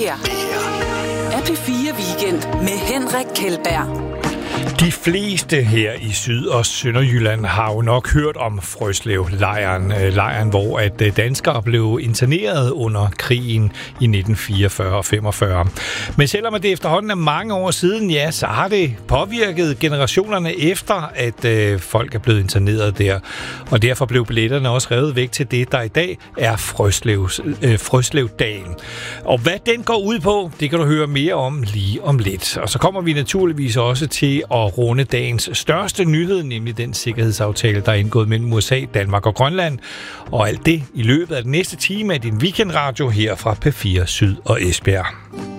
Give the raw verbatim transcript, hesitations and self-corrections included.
her er P fire Weekend med Henrik Kjeldberg. De fleste her i Syd- og Sønderjylland har jo nok hørt om Frøslev-lejren, lejren, hvor at danskere blev interneret under krigen i nitten fireogfyrre og femogfyrre. Men selvom det efterhånden er mange år siden, ja, så har det påvirket generationerne efter, at øh, folk er blevet interneret der. Og derfor blev billetterne også revet væk til det, der i dag er Frøslevs, øh, Frøslevdagen. Og hvad den går ud på, det kan du høre mere om lige om lidt. Og så kommer vi naturligvis også til at runde dagens største nyhed, nemlig den sikkerhedsaftale, der er indgået mellem U S A, Danmark og Grønland. Og alt det i løbet af den næste time af din weekendradio her fra P fire Syd og Esbjerg.